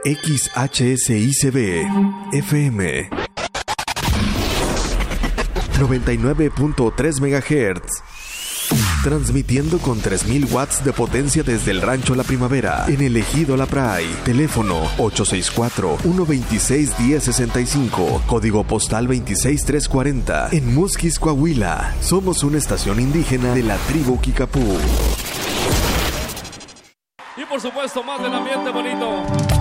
XHSICB FM 99.3 MHz. Transmitiendo con 3000 watts de potencia desde el Rancho La Primavera, en el Ejido La Pray. Teléfono 864-126-1065. Código postal 26340. En Musquis, Coahuila. Somos una estación indígena de la tribu Kicapú. Y por supuesto, más del ambiente bonito.